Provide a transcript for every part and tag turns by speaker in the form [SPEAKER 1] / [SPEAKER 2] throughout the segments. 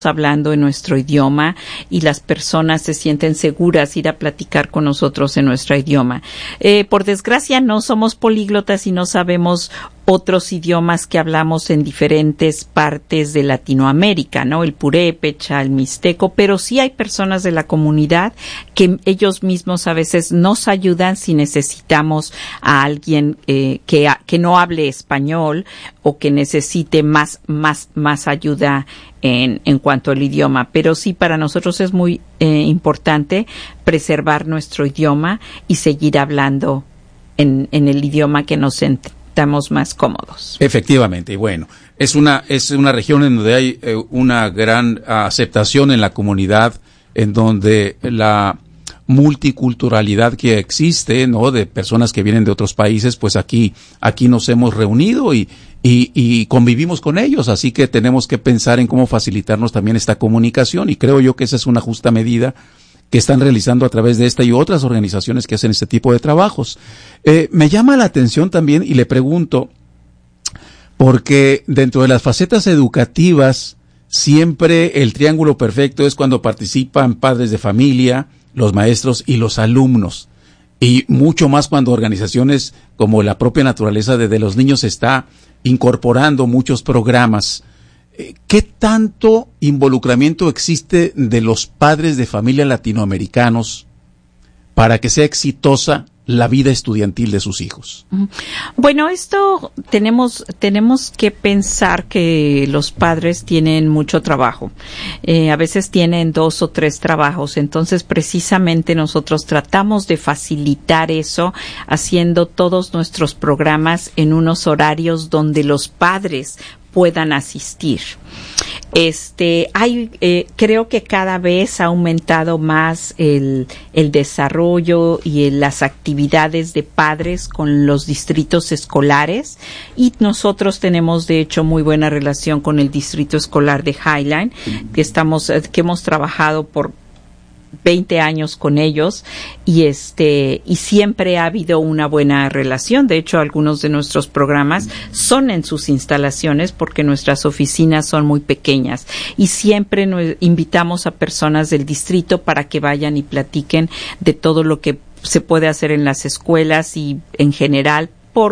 [SPEAKER 1] hablando en nuestro idioma y las personas se sienten seguras ir a platicar con nosotros en nuestro idioma. Por desgracia no somos políglotas y no sabemos otros idiomas que hablamos en diferentes partes de Latinoamérica, ¿no? El purépecha, el mixteco, pero sí hay personas de la comunidad que ellos mismos a veces nos ayudan si necesitamos a alguien que no hable español o que necesite más ayuda en cuanto al idioma. Pero sí, para nosotros es muy importante preservar nuestro idioma y seguir hablando en el idioma que nos estamos más cómodos.
[SPEAKER 2] Efectivamente, y bueno, es una región en donde hay una gran aceptación en la comunidad, en donde la multiculturalidad que existe, ¿no? De personas que vienen de otros países, pues aquí nos hemos reunido y convivimos con ellos, así que tenemos que pensar en cómo facilitarnos también esta comunicación, y creo yo que esa es una justa medida que están realizando a través de esta y otras organizaciones que hacen este tipo de trabajos. Me llama la atención también, y le pregunto, porque dentro de las facetas educativas, siempre el triángulo perfecto es cuando participan padres de familia, los maestros y los alumnos, y mucho más cuando organizaciones como la propia naturaleza de los niños está incorporando muchos programas. ¿Qué tanto involucramiento existe de los padres de familia latinoamericanos para que sea exitosa la vida estudiantil de sus hijos?
[SPEAKER 1] Bueno, esto tenemos que pensar que los padres tienen mucho trabajo. A veces tienen 2 o 3 trabajos, entonces precisamente nosotros tratamos de facilitar eso haciendo todos nuestros programas en unos horarios donde los padres puedan asistir. Creo que cada vez ha aumentado más el desarrollo y las actividades de padres con los distritos escolares, y nosotros tenemos de hecho muy buena relación con el distrito escolar de Highline, que hemos trabajado por 20 años con ellos, y siempre ha habido una buena relación. De hecho, algunos de nuestros programas son en sus instalaciones porque nuestras oficinas son muy pequeñas, y siempre invitamos a personas del distrito para que vayan y platiquen de todo lo que se puede hacer en las escuelas y en general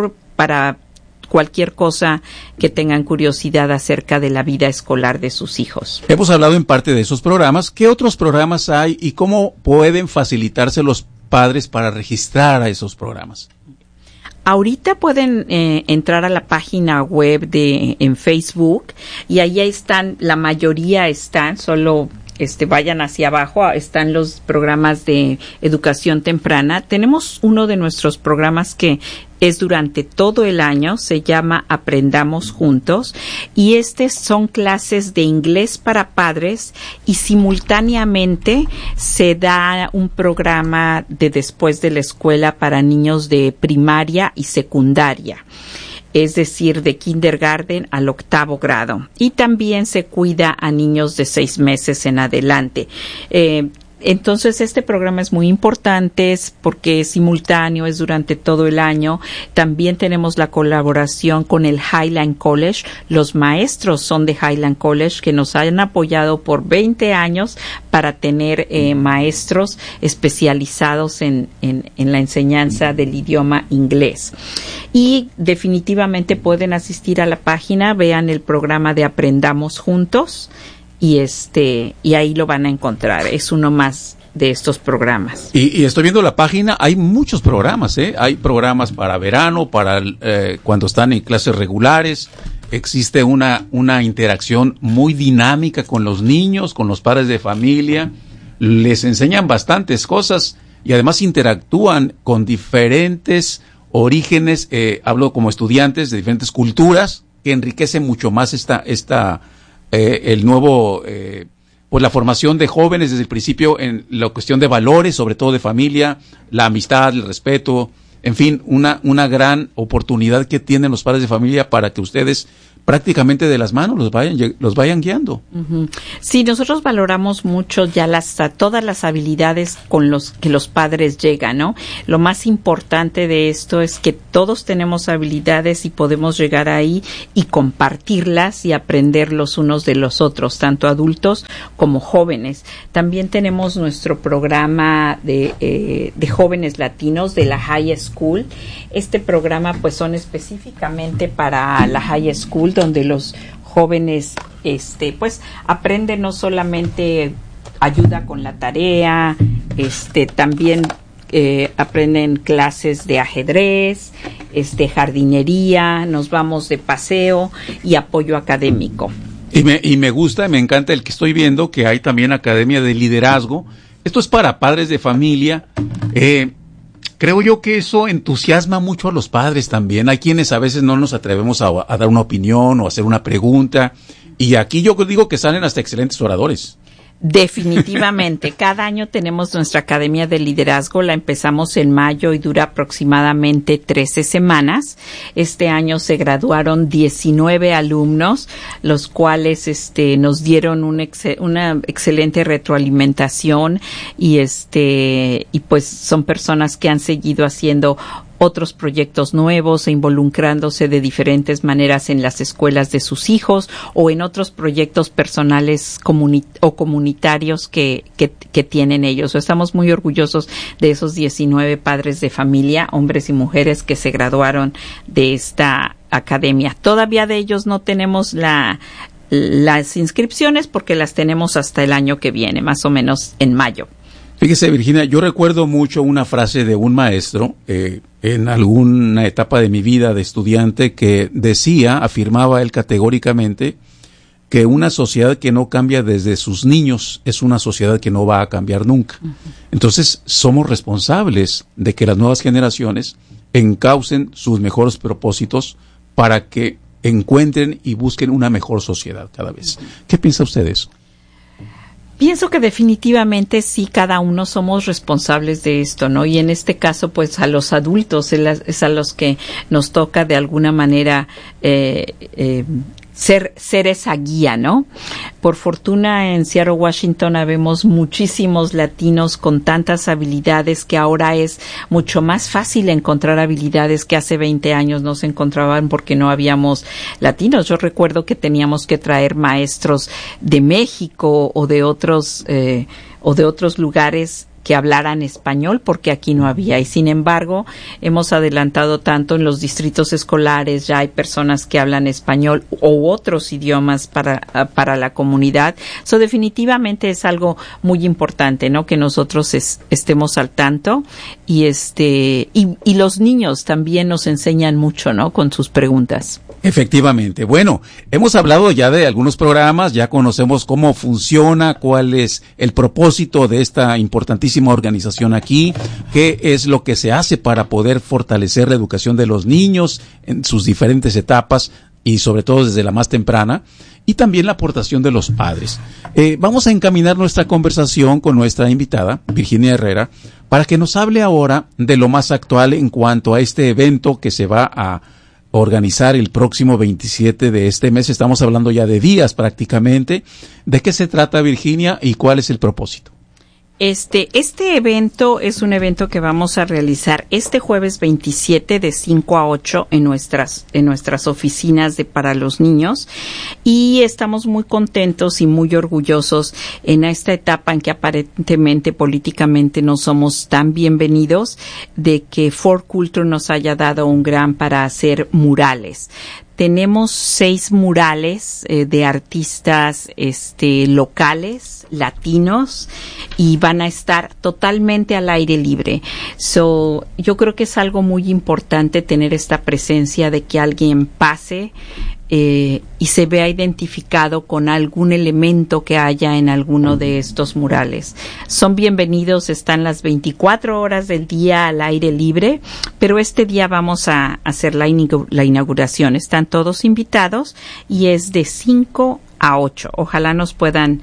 [SPEAKER 1] para cualquier cosa que tengan curiosidad acerca de la vida escolar de sus hijos.
[SPEAKER 2] Hemos hablado en parte de esos programas. ¿Qué otros programas hay y cómo pueden facilitarse los padres para registrar a esos programas?
[SPEAKER 1] Ahorita pueden entrar a la página web en Facebook, y ahí están, la mayoría están, solo vayan hacia abajo, están los programas de educación temprana. Tenemos uno de nuestros programas que es durante todo el año, se llama Aprendamos Juntos, y son clases de inglés para padres, y simultáneamente se da un programa de después de la escuela para niños de primaria y secundaria, es decir, de kindergarten al 8º grado, y también se cuida a niños de 6 meses en adelante. Entonces, este programa es muy importante porque es simultáneo, es durante todo el año. También tenemos la colaboración con el Highline College. Los maestros son de Highline College, que nos han apoyado por 20 años para tener maestros especializados en la enseñanza del idioma inglés. Y definitivamente pueden asistir a la página, vean el programa de Aprendamos Juntos, y ahí lo van a encontrar. Es uno más de estos programas.
[SPEAKER 2] Y estoy viendo la página, hay muchos programas, hay programas para verano, para cuando están en clases regulares. Existe una interacción muy dinámica con los niños, con los padres de familia. Les enseñan bastantes cosas y además interactúan con diferentes orígenes, hablo como estudiantes de diferentes culturas, que enriquece mucho más el nuevo, pues la formación de jóvenes desde el principio en la cuestión de valores, sobre todo de familia, la amistad, el respeto, en fin, una gran oportunidad que tienen los padres de familia para que ustedes prácticamente de las manos los vayan guiando.
[SPEAKER 1] Uh-huh. Sí, nosotros valoramos mucho ya todas las habilidades con los que los padres llegan, ¿no? Lo más importante de esto es que todos tenemos habilidades y podemos llegar ahí y compartirlas y aprender los unos de los otros, tanto adultos como jóvenes. También tenemos nuestro programa de jóvenes latinos de la High School. Este programa pues son específicamente para la High School, donde los jóvenes pues aprenden no solamente ayuda con la tarea, también aprenden clases de ajedrez, jardinería, nos vamos de paseo y apoyo académico.
[SPEAKER 2] Y me gusta, me encanta el que estoy viendo, que hay también academia de liderazgo. Esto es para padres de familia. Creo yo que eso entusiasma mucho a los padres también. Hay quienes a veces no nos atrevemos a dar una opinión o hacer una pregunta. Y aquí yo digo que salen hasta excelentes oradores.
[SPEAKER 1] Definitivamente. Cada año tenemos nuestra Academia de Liderazgo. La empezamos en mayo y dura aproximadamente 13 semanas. Este año se graduaron 19 alumnos, los cuales nos dieron una excelente retroalimentación y pues son personas que han seguido haciendo otros proyectos nuevos e involucrándose de diferentes maneras en las escuelas de sus hijos o en otros proyectos personales o comunitarios que tienen ellos. Estamos muy orgullosos de esos 19 padres de familia, hombres y mujeres que se graduaron de esta academia. Todavía de ellos no tenemos las inscripciones porque las tenemos hasta el año que viene, más o menos en mayo.
[SPEAKER 2] Fíjese, Virginia, yo recuerdo mucho una frase de un maestro en alguna etapa de mi vida de estudiante que afirmaba él categóricamente que una sociedad que no cambia desde sus niños es una sociedad que no va a cambiar nunca. Uh-huh. Entonces, somos responsables de que las nuevas generaciones encaucen sus mejores propósitos para que encuentren y busquen una mejor sociedad cada vez. Uh-huh. ¿Qué piensa usted de eso?
[SPEAKER 1] Pienso que definitivamente sí, cada uno somos responsables de esto, ¿no? Y en este caso, pues a los adultos es a los que nos toca de alguna manera ser esa guía, ¿no? Por fortuna en Seattle, Washington, habemos muchísimos latinos con tantas habilidades que ahora es mucho más fácil encontrar habilidades que hace 20 años no se encontraban porque no habíamos latinos. Yo recuerdo que teníamos que traer maestros de México o de otros lugares que hablaran español porque aquí no había, y sin embargo hemos adelantado tanto en los distritos escolares, ya hay personas que hablan español u otros idiomas para la comunidad. Eso definitivamente es algo muy importante, ¿no? Que nosotros estemos al tanto y los niños también nos enseñan mucho, ¿no? Con sus preguntas.
[SPEAKER 2] Efectivamente. Bueno, hemos hablado ya de algunos programas, ya conocemos cómo funciona, cuál es el propósito de esta importantísima organización aquí, qué es lo que se hace para poder fortalecer la educación de los niños en sus diferentes etapas y sobre todo desde la más temprana, y también la aportación de los padres. Vamos a encaminar nuestra conversación con nuestra invitada, Virginia Herrera, para que nos hable ahora de lo más actual en cuanto a este evento que se va a organizar el próximo 27 de este mes. Estamos hablando ya de días prácticamente. ¿De qué se trata, Virginia, y cuál es el propósito?
[SPEAKER 1] Este evento es un evento que vamos a realizar este jueves 27 de 5 a 8 en nuestras oficinas para los niños, y estamos muy contentos y muy orgullosos en esta etapa en que aparentemente políticamente no somos tan bienvenidos, de que For Culture nos haya dado un grant para hacer murales. Tenemos 6 murales de artistas locales, latinos, y van a estar totalmente al aire libre. Yo creo que es algo muy importante tener esta presencia de que alguien pase y se vea identificado con algún elemento que haya en alguno de estos murales. Son bienvenidos, están las 24 horas del día al aire libre, pero este día vamos a hacer la inauguración. Están todos invitados y es de 5 a 8. Ojalá nos puedan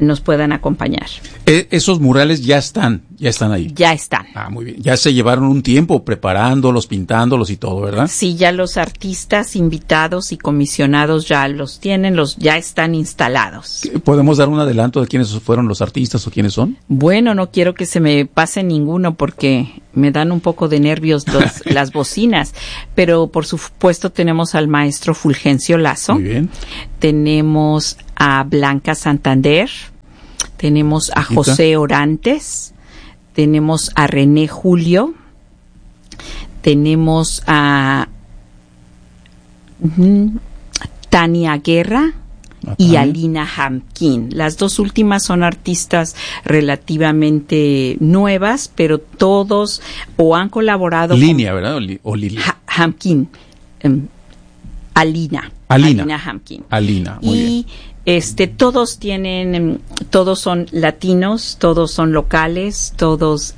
[SPEAKER 1] nos puedan acompañar.
[SPEAKER 2] Esos murales ya están ahí.
[SPEAKER 1] Ya están.
[SPEAKER 2] Muy bien. Ya se llevaron un tiempo preparándolos, pintándolos y todo, ¿verdad?
[SPEAKER 1] Sí, ya los artistas invitados y comisionados ya los tienen, ya están instalados.
[SPEAKER 2] ¿Podemos dar un adelanto de quiénes fueron los artistas o quiénes son?
[SPEAKER 1] Bueno, no quiero que se me pase ninguno porque me dan un poco de nervios las bocinas, pero por supuesto tenemos al maestro Fulgencio Lazo.
[SPEAKER 2] Muy bien.
[SPEAKER 1] Tenemos a Blanca Santander, tenemos a José Orantes, tenemos a René Julio, tenemos a Tania Guerra y a Lina Hamkin. Las dos últimas son artistas relativamente nuevas, pero todos o han colaborado
[SPEAKER 2] Línea, ¿verdad? O Lilia.
[SPEAKER 1] Hamkin. Alina Hamkin.
[SPEAKER 2] Alina, muy bien.
[SPEAKER 1] Todos son latinos, todos son locales, todos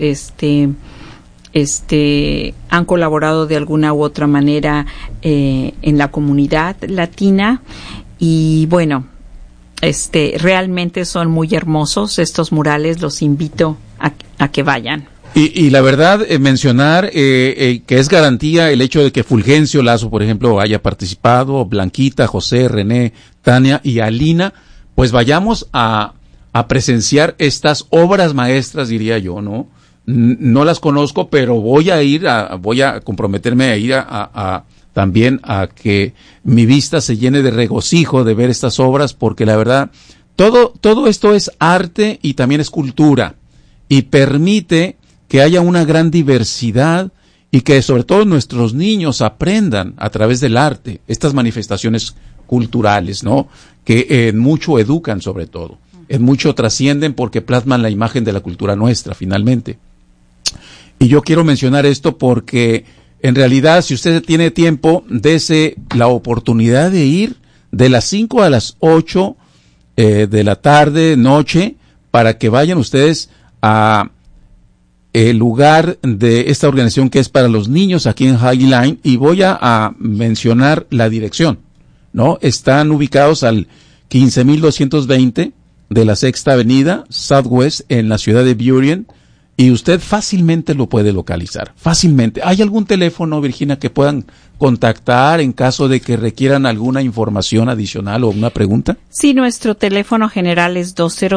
[SPEAKER 1] han colaborado de alguna u otra manera en la comunidad latina y bueno, realmente son muy hermosos estos murales, los invito a que vayan.
[SPEAKER 2] Y la verdad, mencionar que es garantía el hecho de que Fulgencio Lazo, por ejemplo, haya participado, Blanquita, José, René, Tania y Alina, pues vayamos a presenciar estas obras maestras, diría yo, ¿no? No las conozco, pero voy a comprometerme a ir también a que mi vista se llene de regocijo de ver estas obras, porque la verdad, todo esto es arte y también es cultura, y permite que haya una gran diversidad y que sobre todo nuestros niños aprendan a través del arte estas manifestaciones culturales, ¿no? Que en mucho educan sobre todo, en mucho trascienden porque plasman la imagen de la cultura nuestra finalmente. Y yo quiero mencionar esto porque en realidad si usted tiene tiempo, dese la oportunidad de ir de las 5 a las 8 de la tarde, noche, para que vayan ustedes a el lugar de esta organización que es para los niños aquí en Highline, y voy a mencionar la dirección, ¿no? Están ubicados al 15,220 de la Sexta Avenida Southwest en la ciudad de Burien, y usted fácilmente lo puede localizar, fácilmente. ¿Hay algún teléfono, Virginia, que puedan contactar en caso de que requieran alguna información adicional o una pregunta?
[SPEAKER 1] Sí, nuestro teléfono general es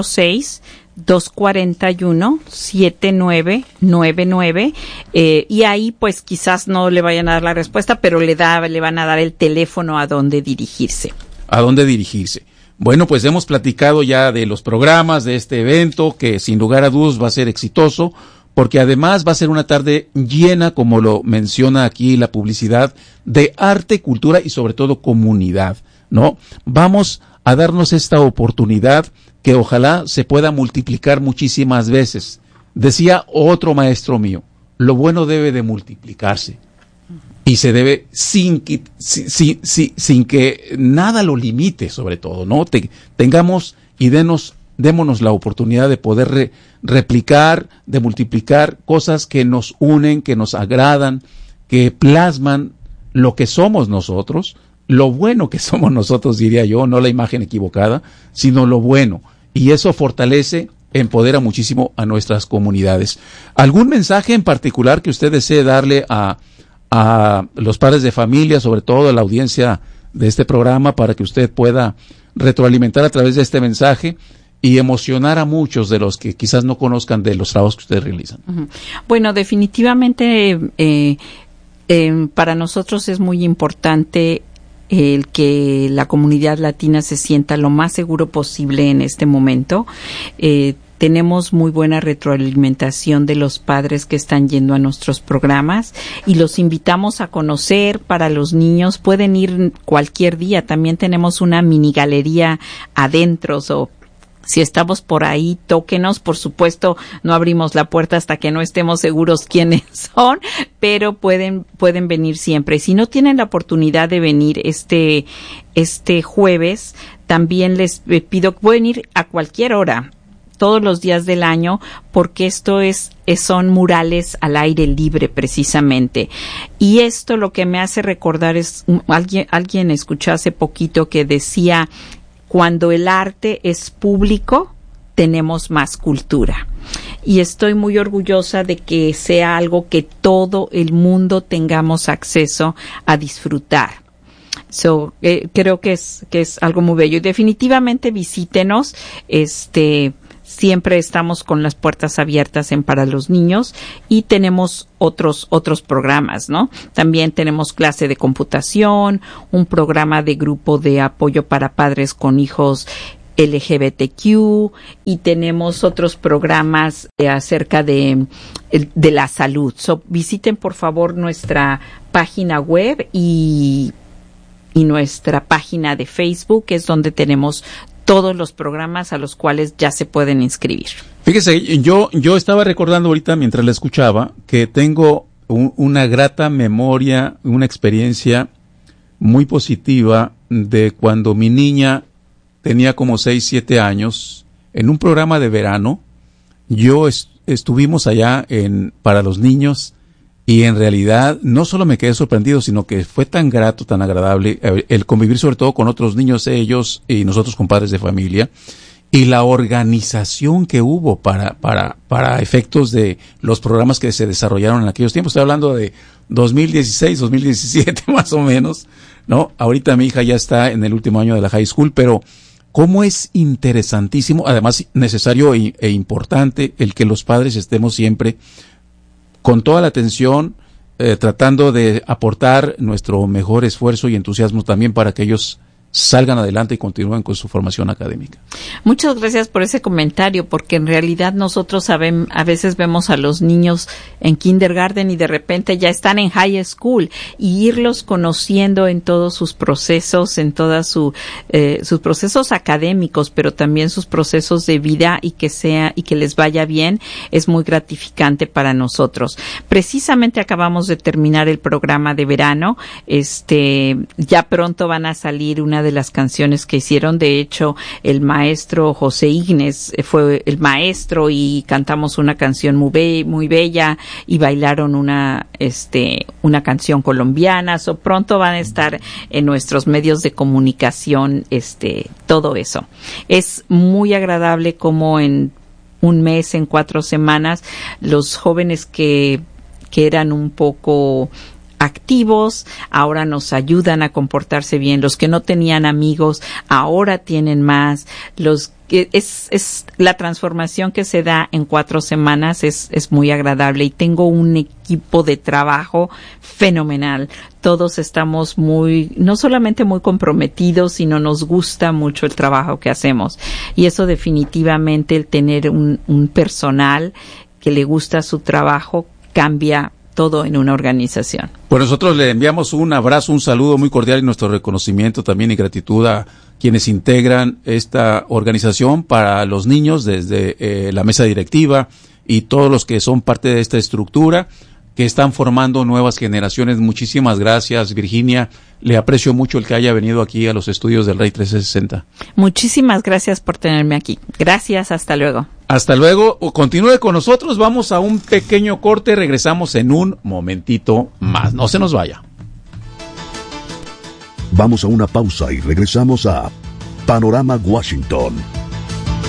[SPEAKER 1] 206-241-7999 y ahí pues quizás no le vayan a dar la respuesta, pero le van a dar el teléfono a dónde dirigirse.
[SPEAKER 2] ¿A dónde dirigirse? Bueno, pues hemos platicado ya de los programas de este evento que sin lugar a dudas va a ser exitoso, porque además va a ser una tarde llena, como lo menciona aquí la publicidad, de arte, cultura y sobre todo comunidad, ¿no? Vamos a darnos esta oportunidad que ojalá se pueda multiplicar muchísimas veces. Decía otro maestro mío, lo bueno debe de multiplicarse y se debe sin que nada lo limite, sobre todo, ¿no? Tengamos y démonos la oportunidad de poder replicar, de multiplicar cosas que nos unen, que nos agradan, que plasman lo que somos nosotros, lo bueno que somos nosotros, diría yo, no la imagen equivocada, sino lo bueno. Y eso fortalece, empodera muchísimo a nuestras comunidades. ¿Algún mensaje en particular que usted desee darle a los padres de familia, sobre todo a la audiencia de este programa, para que usted pueda retroalimentar a través de este mensaje y emocionar a muchos de los que quizás no conozcan de los trabajos que ustedes realizan?
[SPEAKER 1] Bueno, definitivamente para nosotros es muy importante el que la comunidad latina se sienta lo más seguro posible en este momento. Tenemos muy buena retroalimentación de los padres que están yendo a nuestros programas y los invitamos a conocer. Para los niños pueden ir cualquier día. También tenemos una mini galería adentro, si estamos por ahí, tóquenos. Por supuesto, no abrimos la puerta hasta que no estemos seguros quiénes son, pero pueden venir siempre. Si no tienen la oportunidad de venir este jueves, también les pido que pueden ir a cualquier hora, todos los días del año, porque son murales al aire libre precisamente. Y esto lo que me hace recordar es, alguien escuché hace poquito que decía, cuando el arte es público, tenemos más cultura. Y estoy muy orgullosa de que sea algo que todo el mundo tengamos acceso a disfrutar. Creo que es algo muy bello. Y definitivamente visítenos. Siempre estamos con las puertas abiertas para los niños y tenemos otros programas, ¿no? También tenemos clase de computación, un programa de grupo de apoyo para padres con hijos LGBTQ y tenemos otros programas acerca de la salud. Visiten por favor nuestra página web y nuestra página de Facebook, que es donde tenemos todos los programas a los cuales ya se pueden inscribir.
[SPEAKER 2] Fíjese, yo estaba recordando ahorita mientras la escuchaba que tengo una grata memoria, una experiencia muy positiva de cuando mi niña tenía como 6, 7 años, en un programa de verano. Estuvimos allá para los niños y en realidad no solo me quedé sorprendido, sino que fue tan grato, tan agradable el convivir sobre todo con otros niños, ellos y nosotros con padres de familia, y la organización que hubo para efectos de los programas que se desarrollaron en aquellos tiempos. Estoy hablando de 2016, 2017 más o menos, ¿no? Ahorita mi hija ya está en el último año de la high school, pero cómo es interesantísimo, además necesario e importante el que los padres estemos siempre con toda la atención, tratando de aportar nuestro mejor esfuerzo y entusiasmo también para que ellos salgan adelante y continúen con su formación académica.
[SPEAKER 1] Muchas gracias por ese comentario, porque en realidad nosotros a veces vemos a los niños en kindergarten y de repente ya están en high school, y irlos conociendo en todos sus procesos, en todas sus procesos académicos, pero también sus procesos de vida, y que les vaya bien, es muy gratificante para nosotros. Precisamente acabamos de terminar el programa de verano. Ya pronto van a salir una de las canciones que hicieron. De hecho, el maestro José Ignes fue el maestro y cantamos una canción muy bella y bailaron una canción colombiana. Pronto van a estar en nuestros medios de comunicación todo eso. Es muy agradable como en un mes, en 4 semanas, los jóvenes que eran un poco activos, ahora nos ayudan a comportarse bien. Los que no tenían amigos, ahora tienen más. Es la transformación que se da en 4 semanas es muy agradable, y tengo un equipo de trabajo fenomenal. Todos estamos no solamente muy comprometidos, sino nos gusta mucho el trabajo que hacemos. Y eso definitivamente, el tener un personal que le gusta su trabajo, cambia todo en una organización.
[SPEAKER 2] Pues nosotros le enviamos un abrazo, un saludo muy cordial y nuestro reconocimiento también y gratitud a quienes integran esta organización para los niños, desde la mesa directiva y todos los que son parte de esta estructura, que están formando nuevas generaciones. Muchísimas gracias, Virginia. Le aprecio mucho el que haya venido aquí a los estudios del Rey 1360.
[SPEAKER 1] Muchísimas gracias por tenerme aquí. Gracias, hasta luego.
[SPEAKER 2] Hasta luego. Continúe con nosotros. Vamos a un pequeño corte. Regresamos en un momentito más. No se nos vaya.
[SPEAKER 3] Vamos a una pausa y regresamos a Panorama Washington.